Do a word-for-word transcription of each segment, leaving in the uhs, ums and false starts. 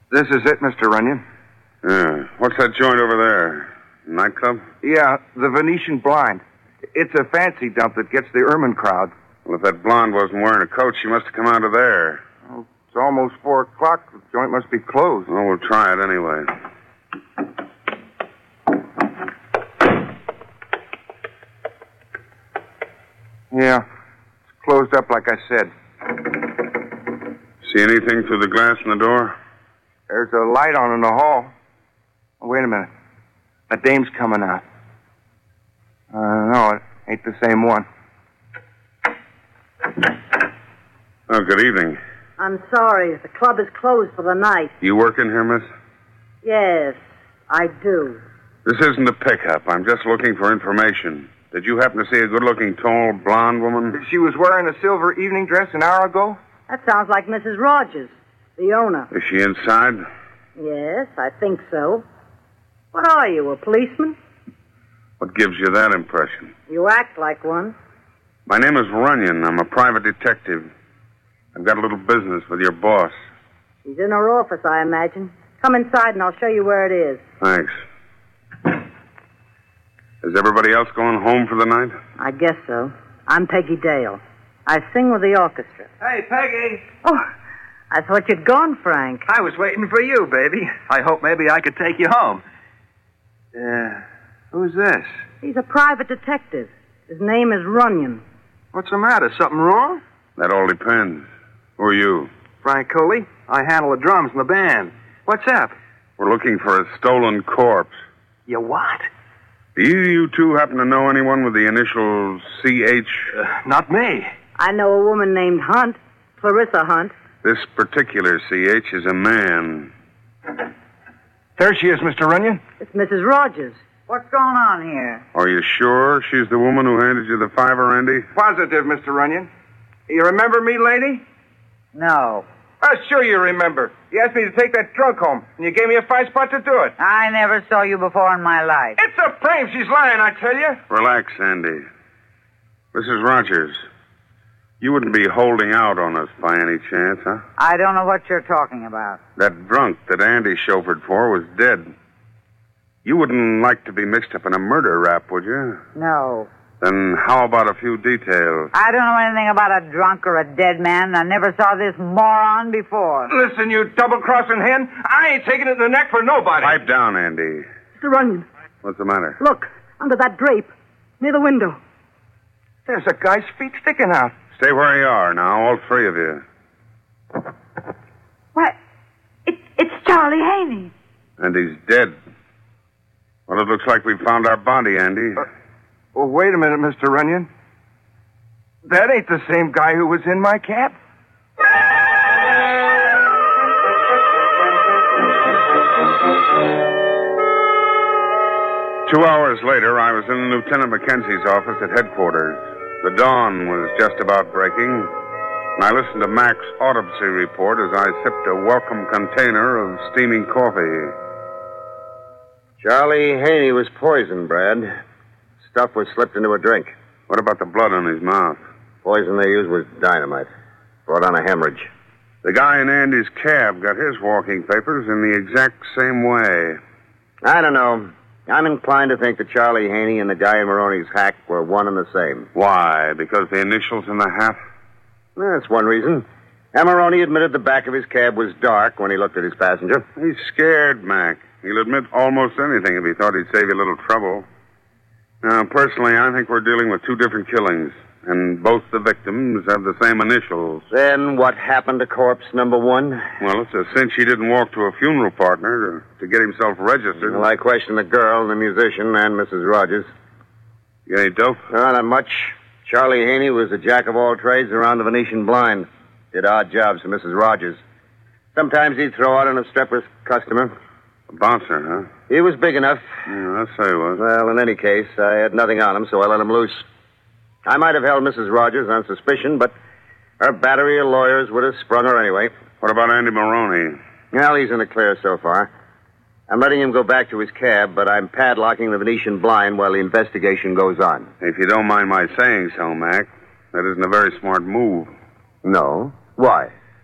This is it, Mister Runyon. Yeah. What's that joint over there? Nightclub? Yeah, the Venetian Blind. It's a fancy dump that gets the ermine crowd. Well, if that blonde wasn't wearing a coat, she must have come out of there. Well, it's almost four o'clock. The joint must be closed. Well, we'll try it anyway. Yeah, it's closed up like I said. See anything through the glass in the door? There's a light on in the hall. Oh, wait a minute. A dame's coming out. Uh, no, it ain't the same one. Oh, good evening. I'm sorry. The club is closed for the night. You work in here, miss? Yes, I do. This isn't a pickup. I'm just looking for information. Did you happen to see a good-looking, tall, blonde woman? She was wearing a silver evening dress an hour ago? That sounds like Missus Rogers, the owner. Is she inside? Yes, I think so. What are you, a policeman? What gives you that impression? You act like one. My name is Runyon. I'm a private detective. I've got a little business with your boss. She's in her office, I imagine. Come inside and I'll show you where it is. Thanks. Is everybody else going home for the night? I guess so. I'm Peggy Dale. I sing with the orchestra. Hey, Peggy. Oh, I thought you'd gone, Frank. I was waiting for you, baby. I hope maybe I could take you home. Uh, who's this? He's a private detective. His name is Runyon. What's the matter? Something wrong? That all depends. Who are you? Frank Coley. I handle the drums in the band. What's up? We're looking for a stolen corpse. You what? Do you, you two happen to know anyone with the initials C H? Uh, not me. I know a woman named Hunt, Clarissa Hunt. This particular C H is a man. There she is, Mister Runyon. It's Missus Rogers. What's going on here? Are you sure she's the woman who handed you the fiver, Andy? Positive, Mister Runyon. You remember me, lady? No. Oh, sure you remember. You asked me to take that drunk home, and you gave me a fine spot to do it. I never saw you before in my life. It's a frame. She's lying, I tell you. Relax, Andy. Missus Rogers, you wouldn't be holding out on us by any chance, huh? I don't know what you're talking about. That drunk that Andy chauffeured for was dead. You wouldn't like to be mixed up in a murder rap, would you? No. Then how about a few details? I don't know anything about a drunk or a dead man. I never saw this moron before. Listen, you double-crossing hen. I ain't taking it in the neck for nobody. Pipe down, Andy. Mister Runyon, What's the matter? look, under that drape, near the window. There's a guy's feet sticking out. Stay where you are now, all three of you. What? It, it's Charlie Haney. And he's dead. Well, it looks like we found our body, Andy. Uh, well, wait a minute, Mister Runyon. That ain't the same guy who was in my cab. Two hours later, I was in Lieutenant McKenzie's office at headquarters. The dawn was just about breaking, and I listened to Mac's autopsy report as I sipped a welcome container of steaming coffee. Charlie Haney was poisoned, Brad. Stuff was slipped into a drink. What about the blood on his mouth? Poison they used was dynamite. Brought on a hemorrhage. The guy in Andy's cab got his walking papers in the exact same way. I don't know. I'm inclined to think that Charlie Haney and the guy in Maroney's hack were one and the same. Why? Because the initials in the hat? That's one reason. Amarone admitted the back of his cab was dark when he looked at his passenger. He's scared, Mac. He'll admit almost anything if he thought he'd save you a little trouble. Now, personally, I think we're dealing with two different killings, and both the victims have the same initials. Then what happened to corpse number one? Well, it's a cinch he didn't walk to a funeral partner to, to get himself registered. Well, I questioned the girl, the musician, and Missus Rogers. You got any dope? No, not much. Charlie Haney was a jack of all trades around the Venetian Blind. Did odd jobs for Missus Rogers. Sometimes he'd throw out on a streper's customer. A bouncer, huh? He was big enough. Yeah, that's how he was. Well, in any case, I had nothing on him, so I let him loose. I might have held Missus Rogers on suspicion, but her battery of lawyers would have sprung her anyway. What about Andy Maroney? Well, he's in the clear so far. I'm letting him go back to his cab, but I'm padlocking the Venetian Blind while the investigation goes on. If you don't mind my saying so, Mac, that isn't a very smart move. No? Why?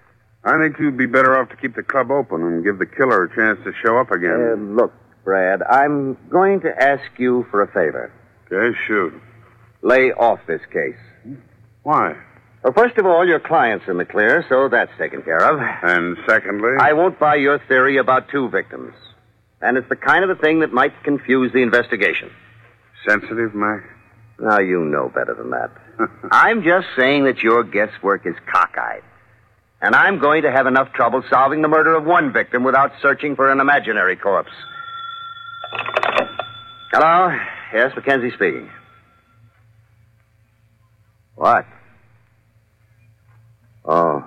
I think you'd be better off to keep the club open and give the killer a chance to show up again. Uh, look, Brad, I'm going to ask you for a favor. Okay, shoot. Lay off this case. Why? Well, first of all, your client's in the clear, so that's taken care of. And secondly? I won't buy your theory about two victims. And it's the kind of a thing that might confuse the investigation. Sensitive, Mac? Now, you know better than that. I'm just saying that your guesswork is cockeyed. And I'm going to have enough trouble solving the murder of one victim without searching for an imaginary corpse. Hello? Yes, Mackenzie speaking. What? Oh.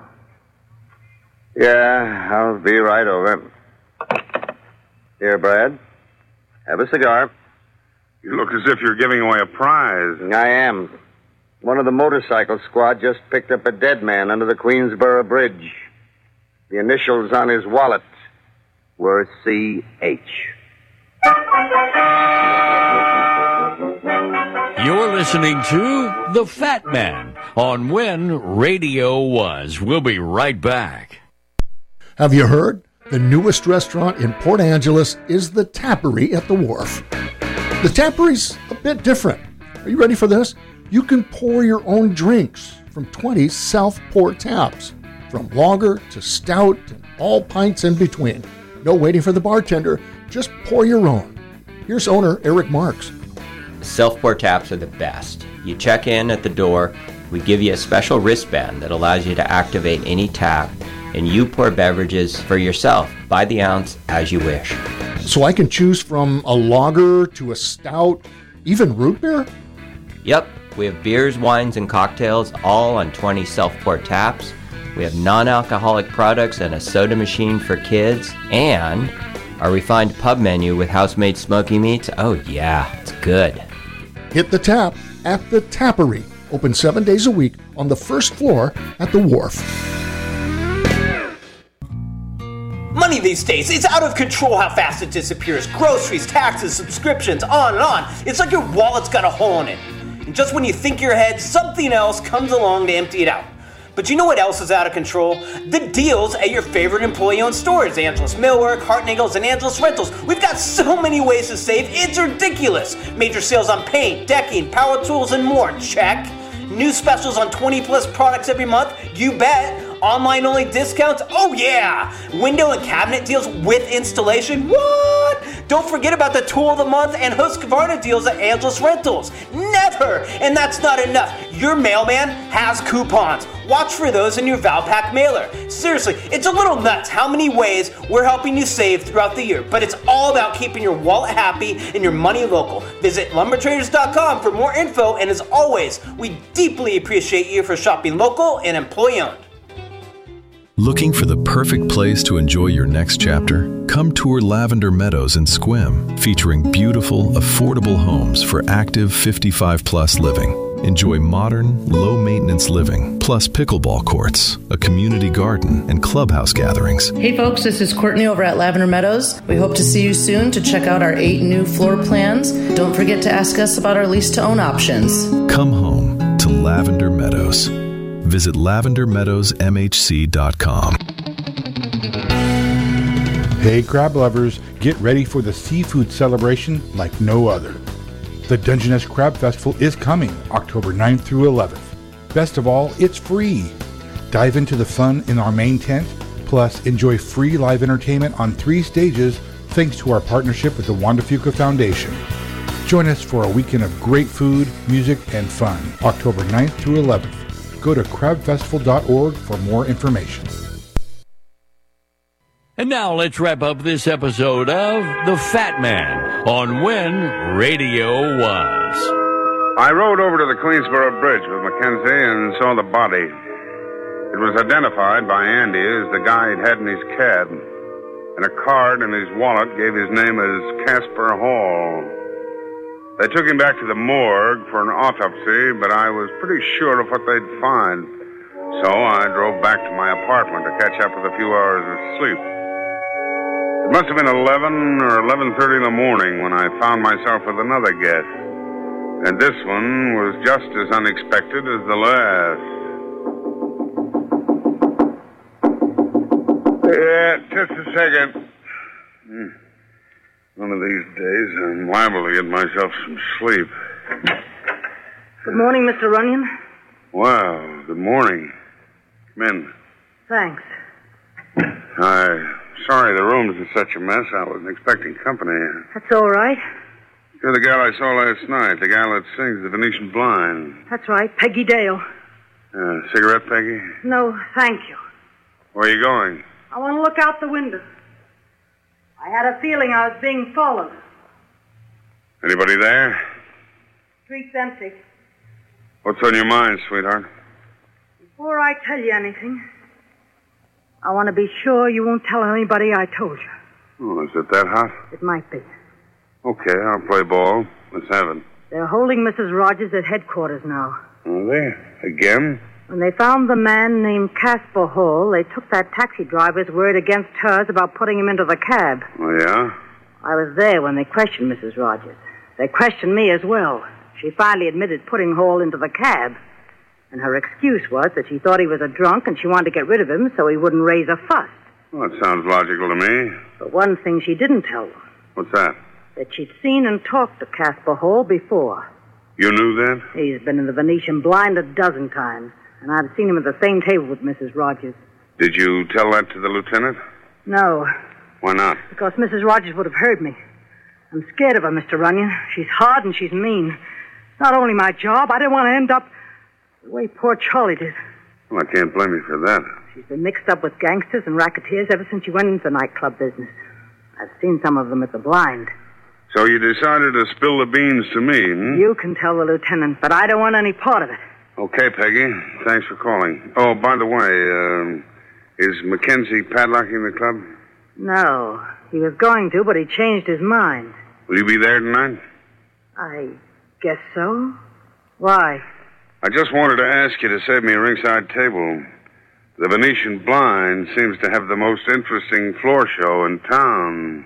Yeah, I'll be right over. Here, Brad. Have a cigar. You look as if you're giving away a prize. I am. One of the motorcycle squad just picked up a dead man under the Queensboro Bridge. The initials on his wallet were C H. You're listening to The Fat Man on When Radio Was. We'll be right back. Have you heard? The newest restaurant in Port Angeles is the Tappery at the Wharf. The Tappery's a bit different. Are you ready for this? You can pour your own drinks from twenty self-pour taps, from lager to stout and all pints in between. No waiting for the bartender. Just pour your own. Here's owner Eric Marks. Self-pour taps are the best. You check in at the door. We give you a special wristband that allows you to activate any tap, and you pour beverages for yourself by the ounce as you wish. So I can choose from a lager to a stout, even root beer? Yep. We have beers, wines, and cocktails all on twenty self-pour taps. We have non-alcoholic products and a soda machine for kids. And our refined pub menu with house-made smoky meats. Oh, yeah, it's good. Hit the tap at the Tappery. Open seven days a week on the first floor at the Wharf. Money these days, it's out of control how fast it disappears. Groceries, taxes, subscriptions, on and on. It's like your wallet's got a hole in it. And just when you think you're ahead, something else comes along to empty it out. But you know what else is out of control? The deals at your favorite employee-owned stores. Angelus Millwork, Hartnaggles, and Angelus Rentals. We've got so many ways to save, it's ridiculous. Major sales on paint, decking, power tools, and more. Check. New specials on twenty plus products every month. You bet. Online-only discounts? Oh, yeah! Window and cabinet deals with installation? What? Don't forget about the Tool of the Month and Husqvarna deals at Angelus Rentals. Never! And that's not enough. Your mailman has coupons. Watch for those in your Valpak mailer. Seriously, it's a little nuts how many ways we're helping you save throughout the year, but it's all about keeping your wallet happy and your money local. Visit lumber traders dot com for more info, and as always, we deeply appreciate you for shopping local and employee-owned. Looking for the perfect place to enjoy your next chapter? Come tour Lavender Meadows in Sequim, featuring beautiful, affordable homes for active fifty-five plus living. Enjoy modern, low-maintenance living, plus pickleball courts, a community garden, and clubhouse gatherings. Hey folks, this is Courtney over at Lavender Meadows. We hope to see you soon to check out our eight new floor plans. Don't forget to ask us about our lease-to-own options. Come home to Lavender Meadows. Visit lavender meadows m h c dot com. Hey crab lovers, get ready for the seafood celebration like no other. The Dungeness Crab Festival is coming October ninth through eleventh. Best of all, it's free. Dive into the fun in our main tent, plus enjoy free live entertainment on three stages thanks to our partnership with the Wanda Fuca Foundation. Join us for a weekend of great food, music, and fun, October ninth through eleventh. Go to crab festival dot org for more information. And now let's wrap up this episode of The Fat Man on When Radio Was. I rode over to the Queensboro Bridge with Mackenzie and saw the body. It was identified by Andy as the guy he'd had in his cab, and a card in his wallet gave his name as Casper Hall. They took him back to the morgue for an autopsy, but I was pretty sure of what they'd find. So I drove back to my apartment to catch up with a few hours of sleep. It must have been eleven or eleven thirty in the morning when I found myself with another guest. And this one was just as unexpected as the last. Yeah, just a second. Hmm. One of these days, I'm liable to get myself some sleep. Good morning, Mister Runyon. Wow, good morning. Come in. Thanks. I'm sorry the room's in such a mess. I wasn't expecting company. That's all right. You're the gal I saw last night, the gal that sings the Venetian Blind. That's right, Peggy Dale. Uh, cigarette, Peggy? No, thank you. Where are you going? I want to look out the window. I had a feeling I was being followed. Anybody there? Street's empty. What's on your mind, sweetheart? Before I tell you anything, I want to be sure you won't tell anybody I told you. Oh, is it that hot? It might be. Okay, I'll play ball. Let's have it. They're holding Missus Rogers at headquarters now. Are they? Again? When they found the man named Casper Hall, they took that taxi driver's word against hers about putting him into the cab. Oh, yeah? I was there when they questioned Missus Rogers. They questioned me as well. She finally admitted putting Hall into the cab. And her excuse was that she thought he was a drunk and she wanted to get rid of him so he wouldn't raise a fuss. Well, that sounds logical to me. But one thing she didn't tell them. What's that? That she'd seen and talked to Casper Hall before. You knew that? He's been in the Venetian Blind a dozen times. And I've seen him at the same table with Missus Rogers. Did you tell that to the lieutenant? No. Why not? Because Missus Rogers would have heard me. I'm scared of her, Mister Runyon. She's hard and she's mean. It's not only my job. I didn't want to end up the way poor Charlie did. Well, I can't blame you for that. She's been mixed up with gangsters and racketeers ever since she went into the nightclub business. I've seen some of them at the Blind. So you decided to spill the beans to me, hmm? You can tell the lieutenant, but I don't want any part of it. Okay, Peggy. Thanks for calling. Oh, by the way, um, is Mackenzie padlocking the club? No. He was going to, but he changed his mind. Will you be there tonight? I guess so. Why? I just wanted to ask you to save me a ringside table. The Venetian Blind seems to have the most interesting floor show in town.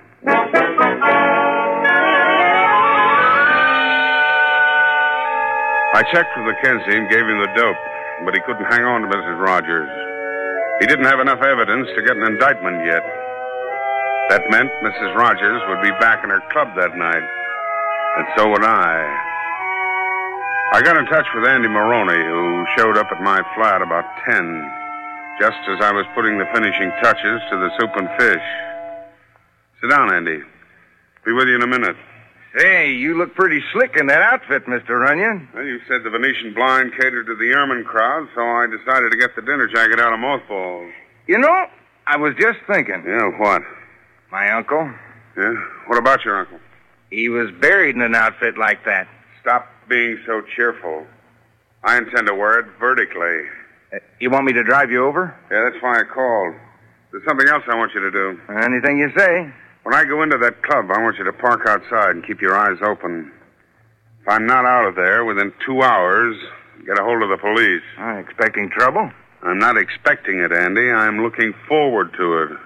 I checked with Mackenzie and gave him the dope, but he couldn't hang on to Missus Rogers. He didn't have enough evidence to get an indictment yet. That meant Missus Rogers would be back in her club that night, and so would I. I got in touch with Andy Maroney, who showed up at my flat about ten, just as I was putting the finishing touches to the soup and fish. Sit down, Andy. Be with you in a minute. Say, you look pretty slick in that outfit, Mister Runyon. Well, you said the Venetian Blind catered to the Ermine crowd, so I decided to get the dinner jacket out of mothballs. You know, I was just thinking. Yeah, what? My uncle. Yeah? What about your uncle? He was buried in an outfit like that. Stop being so cheerful. I intend to wear it vertically. Uh, you want me to drive you over? Yeah, that's why I called. There's something else I want you to do. Anything you say. When I go into that club, I want you to park outside and keep your eyes open. If I'm not out of there within two hours, get a hold of the police. I'm expecting trouble? I'm not expecting it, Andy. I'm looking forward to it.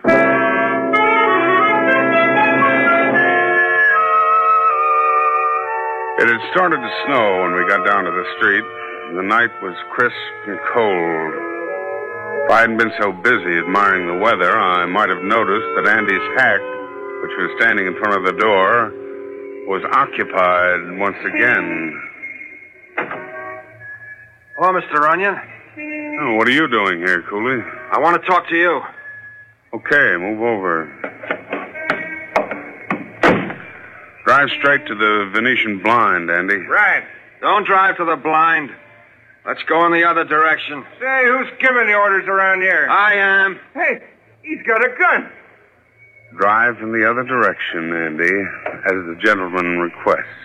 It had started to snow when we got down to the street. The night was crisp and cold. If I hadn't been so busy admiring the weather, I might have noticed that Andy's hack, which was standing in front of the door, was occupied once again. Hello, Mister Runyon. Oh, what are you doing here, Cooley? I want to talk to you. Okay, move over. Drive straight to the Venetian Blind, Andy. Right. Don't drive to the Blind. Let's go in the other direction. Say, who's giving the orders around here? I am. Hey, he's got a gun. Drive in the other direction, Andy, as the gentleman requests.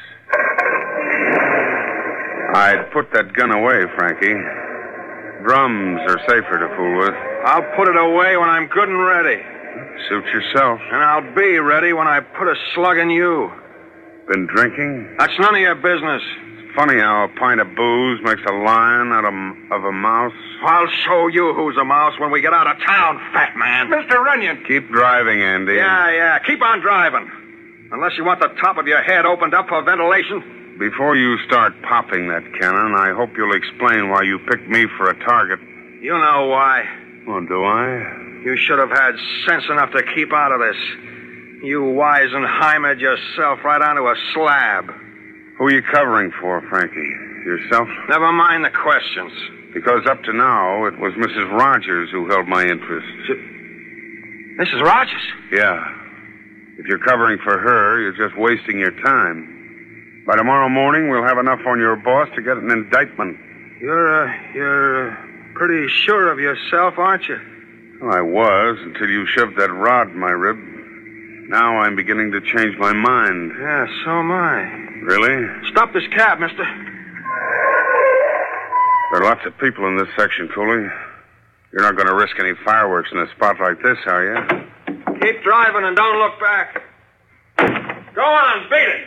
I'd put that gun away, Frankie. Drums are safer to fool with. I'll put it away when I'm good and ready. Suit yourself. And I'll be ready when I put a slug in you. Been drinking? That's none of your business. It's funny how a pint of booze makes a lion out of, of a mouse. I'll show you who's a mouse when we get out of town, fat man. Mister Runyon. Keep driving, Andy. Yeah, yeah. Keep on driving. Unless you want the top of your head opened up for ventilation. Before you start popping that cannon, I hope you'll explain why you picked me for a target. You know why. Well, do I? You should have had sense enough to keep out of this. You Weisenheimered yourself right onto a slab. Who are you covering for, Frankie? Yourself? Never mind the questions. Because up to now, it was Missus Rogers who held my interest. Missus Rogers? Yeah. If you're covering for her, you're just wasting your time. By tomorrow morning, we'll have enough on your boss to get an indictment. You're, uh, you're uh, pretty sure of yourself, aren't you? Well, I was, until you shoved that rod in my rib. Now I'm beginning to change my mind. Yeah, so am I. Really? Stop this cab, mister. There are lots of people in this section, Cooley. You're not going to risk any fireworks in a spot like this, are you? Keep driving and don't look back. Go on, beat it.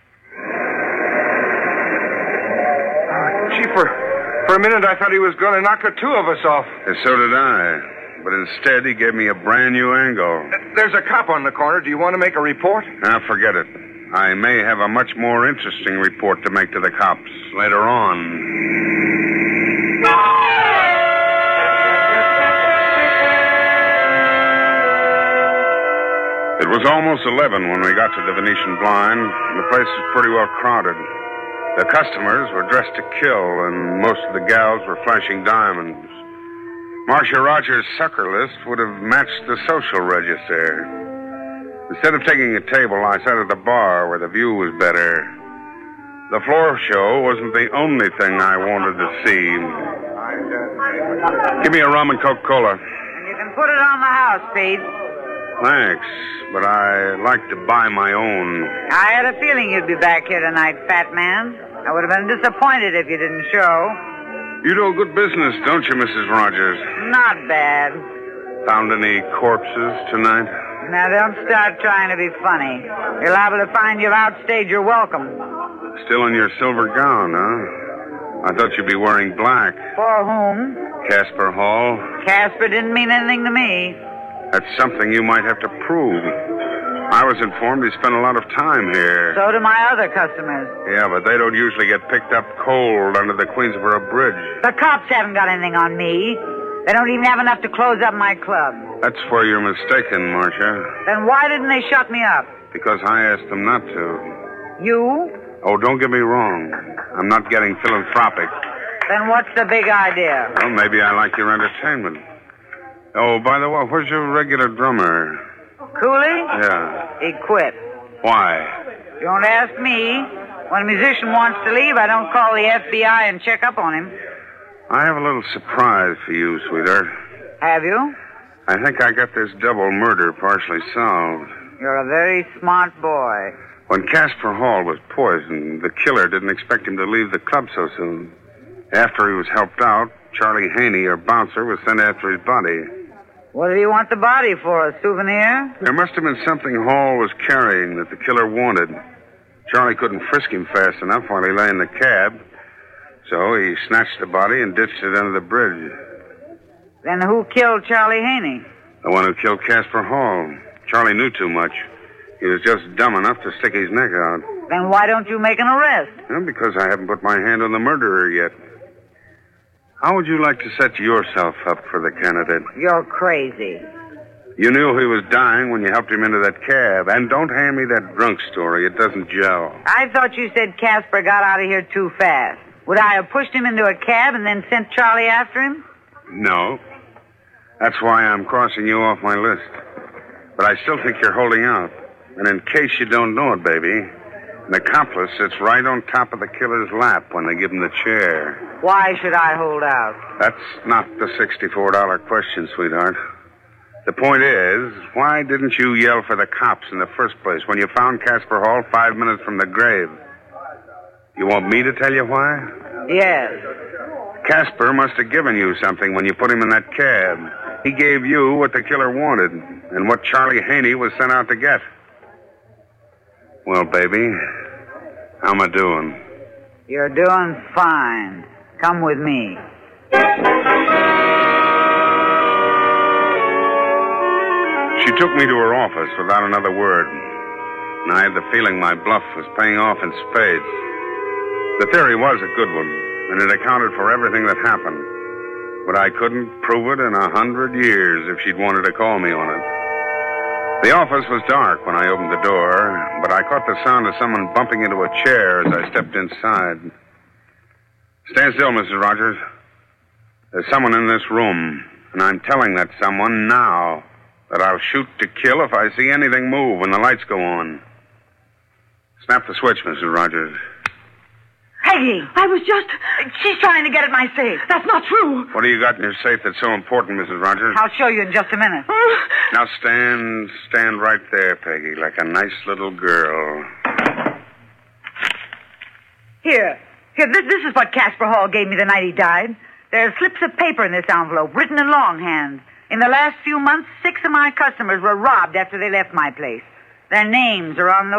Uh, Gee, for, for a minute I thought he was going to knock the two of us off. And so did I. But instead, he gave me a brand new angle. There's a cop on the corner. Do you want to make a report? Now, forget it. I may have a much more interesting report to make to the cops later on. It was almost eleven when we got to the Venetian Blind. The place was pretty well crowded. The customers were dressed to kill, and most of the gals were flashing diamonds. Marcia Rogers' sucker list would have matched the social register. Instead of taking a table, I sat at the bar where the view was better. The floor show wasn't the only thing I wanted to see. Give me a rum and Coca-Cola. And you can put it on the house, Pete. Thanks, but I like to buy my own. I had a feeling you'd be back here tonight, fat man. I would have been disappointed if you didn't show. You do good business, don't you, Missus Rogers? Not bad. Found any corpses tonight? Now, don't start trying to be funny. You're liable to find you've outstayed your welcome. Still in your silver gown, huh? I thought you'd be wearing black. For whom? Casper Hall. Casper didn't mean anything to me. That's something you might have to prove. I was informed he spent a lot of time here. So do my other customers. Yeah, but they don't usually get picked up cold under the Queensboro Bridge. The cops haven't got anything on me. They don't even have enough to close up my club. That's where you're mistaken, Marcia. Then why didn't they shut me up? Because I asked them not to. You? Oh, don't get me wrong. I'm not getting philanthropic. Then what's the big idea? Well, maybe I like your entertainment. Oh, by the way, where's your regular drummer? Cooley? Yeah. He quit. Why? Don't ask me. When a musician wants to leave, I don't call the F B I and check up on him. I have a little surprise for you, sweetheart. Have you? I think I got this double murder partially solved. You're a very smart boy. When Casper Hall was poisoned, the killer didn't expect him to leave the club so soon. After he was helped out, Charlie Haney, our bouncer, was sent after his body. What did he want the body for, a souvenir? There must have been something Hall was carrying that the killer wanted. Charlie couldn't frisk him fast enough while he lay in the cab, so he snatched the body and ditched it under the bridge. Then who killed Charlie Haney? The one who killed Casper Hall. Charlie knew too much. He was just dumb enough to stick his neck out. Then why don't you make an arrest? Well, because I haven't put my hand on the murderer yet. How would you like to set yourself up for the candidate? You're crazy. You knew he was dying when you helped him into that cab. And don't hand me that drunk story. It doesn't gel. I thought you said Casper got out of here too fast. Would I have pushed him into a cab and then sent Charlie after him? No. That's why I'm crossing you off my list. But I still think you're holding out. And in case you don't know it, baby, an accomplice sits right on top of the killer's lap when they give him the chair. Why should I hold out? That's not the sixty-four dollar question, sweetheart. The point is, why didn't you yell for the cops in the first place when you found Casper Hall five minutes from the grave? You want me to tell you why? Yes. Casper must have given you something when you put him in that cab. He gave you what the killer wanted and what Charlie Haney was sent out to get. Well, baby, how am I doing? You're doing fine. Come with me. She took me to her office without another word. And I had the feeling my bluff was paying off in spades. The theory was a good one, and it accounted for everything that happened. but I couldn't prove it in a hundred years if she'd wanted to call me on it. The office was dark when I opened the door, but I caught the sound of someone bumping into a chair as I stepped inside. Stand still, Missus Rogers. There's someone in this room, and I'm telling that someone now that I'll shoot to kill if I see anything move when the lights go on. Snap the switch, Missus Rogers. Peggy! I was just... She's trying to get at my safe. That's not true. What do you got in your safe that's so important, Missus Rogers? I'll show you in just a minute. Now stand, stand right there, Peggy, like a nice little girl. Here. Here, this, this is what Casper Hall gave me the night he died. There are slips of paper in this envelope, written in longhand. In the last few months, six of my customers were robbed after they left my place. Their names are on the